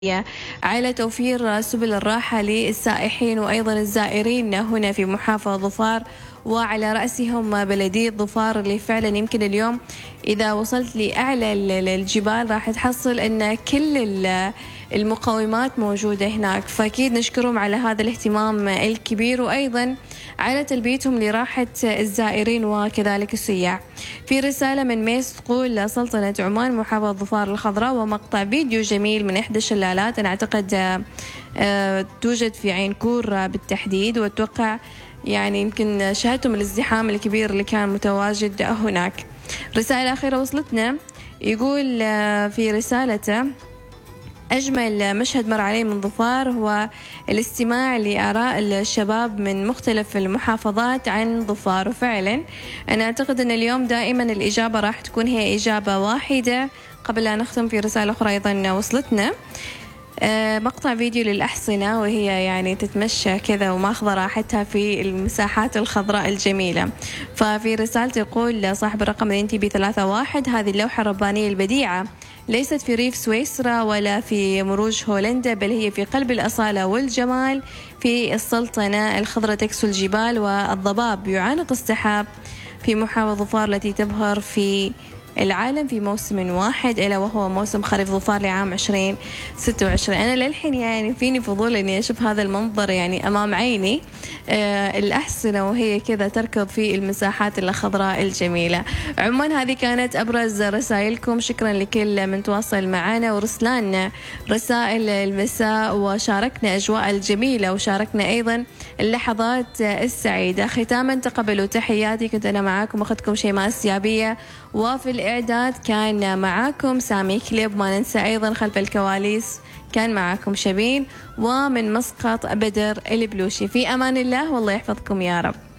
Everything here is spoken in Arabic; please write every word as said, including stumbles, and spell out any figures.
على توفير سبل الراحة للسائحين وأيضا الزائرين هنا في محافظة ظفار، وعلى رأسهم بلدية ظفار اللي فعلا يمكن اليوم إذا وصلت لأعلى الجبال راح تحصل أن كل المقومات موجودة هناك، فأكيد نشكرهم على هذا الاهتمام الكبير وأيضا على تلبيتهم لراحة الزائرين وكذلك السياح. في رسالة من ميس تقول: سلطنة عمان محافظة ظفار الخضراء، ومقطع فيديو جميل من إحدى الشلالات أنا أعتقد توجد في عين كور بالتحديد، وأتوقع يعني يمكن شاهدتم الازدحام الكبير اللي كان متواجد هناك. رسالة أخيرة وصلتنا يقول في رسالته: أجمل مشهد مر علي من ظفار هو الاستماع لآراء الشباب من مختلف المحافظات عن ظفار. وفعلا أنا أعتقد أن اليوم دائما الإجابة راح تكون هي إجابة واحدة. قبل أن نختم في رسالة أخرى أيضا وصلتنا مقطع فيديو للأحصنة وهي يعني تتمشى كذا وماخذة راحتها في المساحات الخضراء الجميلة. ففي رسالة يقول صاحب الرقم اللي انتي بثلاثة واحد: هذه اللوحة الربانية البديعة ليست في ريف سويسرا ولا في مروج هولندا، بل هي في قلب الأصالة والجمال في السلطنة الخضراء، تكسو الجبال والضباب يعانق السحاب في محافظة ظفار التي تبهر في العالم في موسم واحد إلا وهو موسم خريف ظفار لعام عشرين ستة وعشرين. أنا للحين يعني فيني فضول إني أشوف هذا المنظر يعني أمام عيني، آه الأحسنة وهي كذا تركض في المساحات الخضراء الجميلة. عموما هذه كانت أبرز رسائلكم، شكرا لكل من تواصل معنا ورسلان رسائل المساء وشاركنا أجواء الجميلة وشاركنا أيضا اللحظات السعيدة. ختاما تقبلوا تحياتي، كنت أنا معاكم أخذكم شيماء السيابية، وفي الإعداد كان معاكم سامي كليب، ما ننسى أيضا خلف الكواليس كان معاكم شبين، ومن مسقط بدر البلوشي. في أمان الله والله يحفظكم يا رب.